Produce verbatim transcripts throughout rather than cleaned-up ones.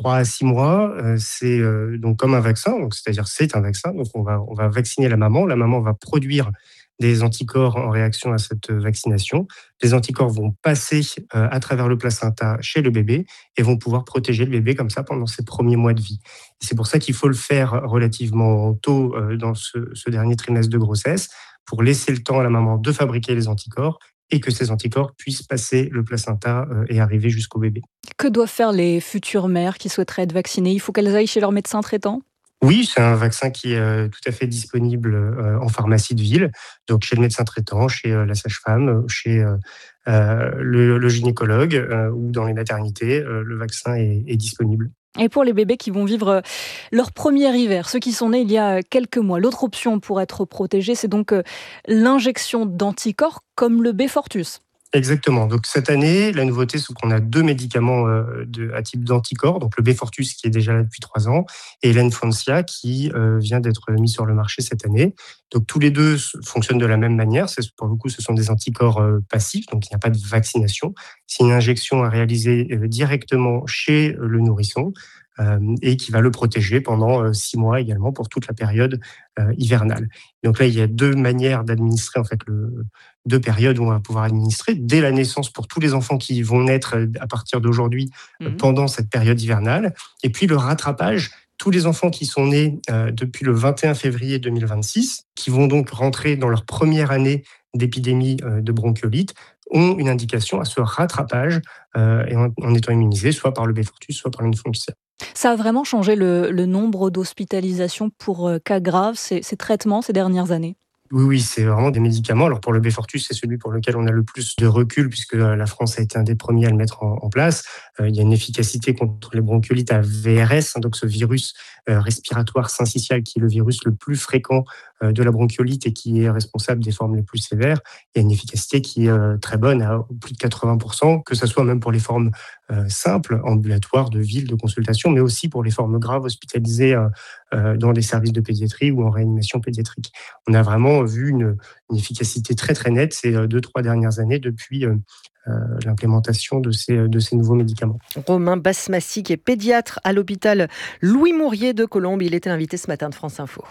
trois à six mois, euh, c'est euh, donc comme un vaccin, donc c'est-à-dire c'est un vaccin. Donc on va on va vacciner la maman. La maman va produire des anticorps en réaction à cette vaccination. Les anticorps vont passer euh, à travers le placenta chez le bébé et vont pouvoir protéger le bébé comme ça pendant ses premiers mois de vie. Et c'est pour ça qu'il faut le faire relativement tôt euh, dans ce, ce dernier trimestre de grossesse pour laisser le temps à la maman de fabriquer les anticorps et que ces anticorps puissent passer le placenta euh, et arriver jusqu'au bébé. Que doivent faire les futures mères qui souhaiteraient être vaccinées ? Il faut qu'elles aillent chez leur médecin traitant ? Oui, c'est un vaccin qui est euh, tout à fait disponible euh, en pharmacie de ville, donc chez le médecin traitant, chez euh, la sage-femme, chez euh, euh, le, le gynécologue euh, ou dans les maternités, euh, le vaccin est, est disponible. Et pour les bébés qui vont vivre leur premier hiver, ceux qui sont nés il y a quelques mois, l'autre option pour être protégé, c'est donc l'injection d'anticorps comme le Beyfortus. Exactement. Donc cette année, la nouveauté, c'est qu'on a deux médicaments euh, de, à type d'anticorps, donc le Beyfortus qui est déjà là depuis trois ans et l'Enfansia qui euh, vient d'être mis sur le marché cette année. Donc tous les deux fonctionnent de la même manière. C'est, pour le coup, ce sont des anticorps euh, passifs, donc il n'y a pas de vaccination. C'est une injection à réaliser euh, directement chez le nourrisson. Euh, et qui va le protéger pendant euh, six mois également pour toute la période euh, hivernale. Donc là, il y a deux manières d'administrer, en fait, le, deux périodes où on va pouvoir administrer. Dès la naissance pour tous les enfants qui vont naître à partir d'aujourd'hui mmh. euh, pendant cette période hivernale. Et puis le rattrapage, tous les enfants qui sont nés euh, depuis le vingt et un février deux mille vingt-six, qui vont donc rentrer dans leur première année d'épidémie euh, de bronchiolite, ont une indication à ce rattrapage euh, et en, en étant immunisés soit par le Beyfortus, soit par l'Enfansia. Ça a vraiment changé le, le nombre d'hospitalisations pour euh, cas graves, ces, ces traitements ces dernières années ? Oui, oui, c'est vraiment des médicaments. Alors pour le Beyfortus, c'est celui pour lequel on a le plus de recul puisque la France a été un des premiers à le mettre en, en place. Euh, il y a une efficacité contre les bronchiolites à V R S, hein, donc ce virus euh, respiratoire syncytial qui est le virus le plus fréquent euh, de la bronchiolite et qui est responsable des formes les plus sévères. Il y a une efficacité qui est euh, très bonne, à plus de quatre-vingts pour cent, que ce soit même pour les formes euh, simples, ambulatoires, de ville, de consultation, mais aussi pour les formes graves hospitalisées euh, euh, dans des services de pédiatrie ou en réanimation pédiatrique. On a vraiment vu une, une efficacité très très nette ces deux, trois dernières années depuis euh, euh, l'implémentation de ces, de ces nouveaux médicaments. Romain Basmassi, qui est pédiatre à l'hôpital Louis Mourier de Colombes. Il était invité ce matin de France Info.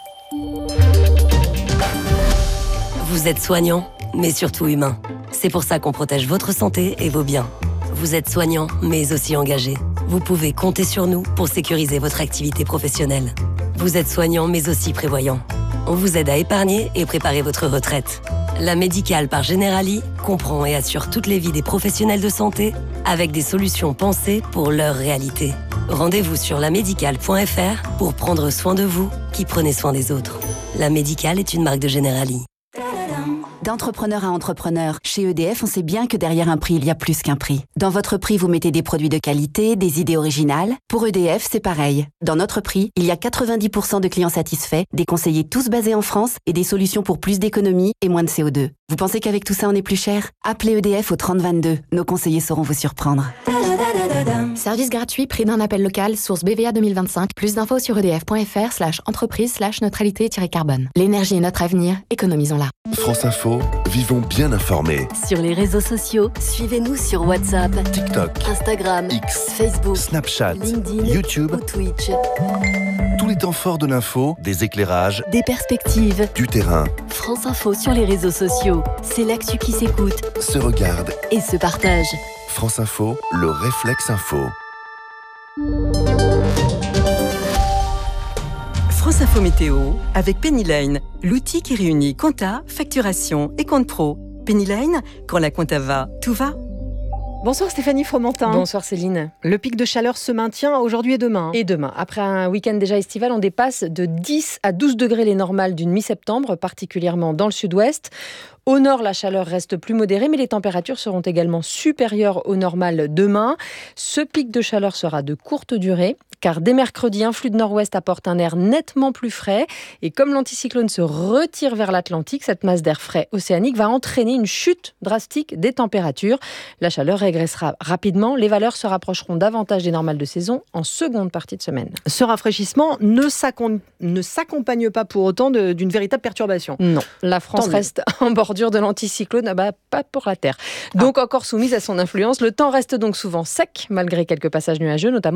Vous êtes soignant, mais surtout humain. C'est pour ça qu'on protège votre santé et vos biens. Vous êtes soignant, mais aussi engagé. Vous pouvez compter sur nous pour sécuriser votre activité professionnelle. Vous êtes soignant, mais aussi prévoyant. On vous aide à épargner et préparer votre retraite. La Médicale par Generali comprend et assure toutes les vies des professionnels de santé avec des solutions pensées pour leur réalité. Rendez-vous sur la médicale point f r pour prendre soin de vous qui prenez soin des autres. La Médicale est une marque de Generali. D'entrepreneur à entrepreneur, chez E D F, on sait bien que derrière un prix, il y a plus qu'un prix. Dans votre prix, vous mettez des produits de qualité, des idées originales. Pour E D F, c'est pareil. Dans notre prix, il y a quatre-vingt-dix pour cent de clients satisfaits, des conseillers tous basés en France et des solutions pour plus d'économie et moins de C O deux. Vous pensez qu'avec tout ça, on est plus cher ? Appelez E D F au trente vingt-deux. Nos conseillers sauront vous surprendre. Service gratuit, prix d'un appel local, source B V A deux mille vingt-cinq. Plus d'infos sur edf point f r slash entreprise slash neutralité carbone. L'énergie est notre avenir, économisons-la. France Info, vivons bien informés. Sur les réseaux sociaux, suivez-nous sur WhatsApp, TikTok, Instagram, X, Facebook, Snapchat, LinkedIn, YouTube ou Twitch. Tous les temps forts de l'info, des éclairages, des perspectives, du terrain. France Info sur les réseaux sociaux, c'est l'actu qui s'écoute, se regarde et se partage. France Info, le réflexe info. France Info Météo avec Penny Lane, l'outil qui réunit compta, facturation et compte pro. Penny Lane, quand la compta va, tout va. Bonsoir Stéphanie Fromentin. Bonsoir Céline. Le pic de chaleur se maintient aujourd'hui et demain. Et demain. Après un week-end déjà estival, on dépasse de dix à douze degrés les normales d'une mi-septembre, particulièrement dans le sud-ouest. Au nord, la chaleur reste plus modérée, mais les températures seront également supérieures au normal demain. Ce pic de chaleur sera de courte durée, car dès mercredi, un flux de nord-ouest apporte un air nettement plus frais. Et comme l'anticyclone se retire vers l'Atlantique, cette masse d'air frais océanique va entraîner une chute drastique des températures. La chaleur régressera rapidement. Les valeurs se rapprocheront davantage des normales de saison en seconde partie de semaine. Ce rafraîchissement ne, s'accom- ne s'accompagne pas pour autant de, d'une véritable perturbation. Non, la France reste en bordure de l'anticyclone, ah bah, pas pour la Terre. Donc ah. encore soumise à son influence. Le temps reste donc souvent sec, malgré quelques passages nuageux, notamment